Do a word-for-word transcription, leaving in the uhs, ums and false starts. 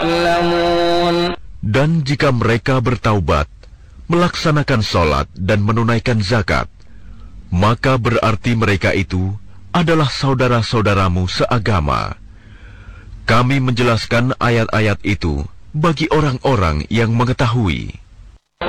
يسلمون. Dan jika mereka bertaubat, melaksanakan sholat dan menunaikan zakat, maka berarti mereka itu adalah saudara-saudaramu seagama. Kami menjelaskan ayat-ayat itu bagi orang-orang yang mengetahui.